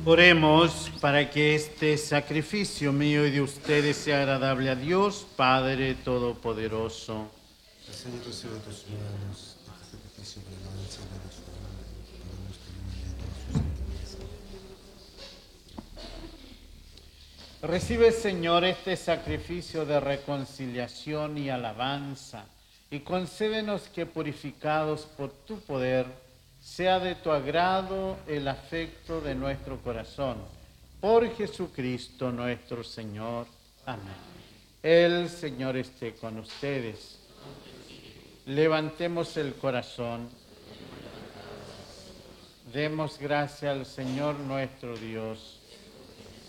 Oremos para que este sacrificio mío y de ustedes sea agradable a Dios, Padre Todopoderoso. El Señor recibe de tus manos este sacrificio para alabanza y gloria de su nombre, para nuestro bien y de toda su santa iglesia. Recibe, Señor, este sacrificio de reconciliación y alabanza, y concédenos que, purificados por tu poder, sea de tu agrado el afecto de nuestro corazón. Por Jesucristo nuestro Señor. Amén. El Señor esté con ustedes. Levantemos el corazón. Demos gracias al Señor nuestro Dios.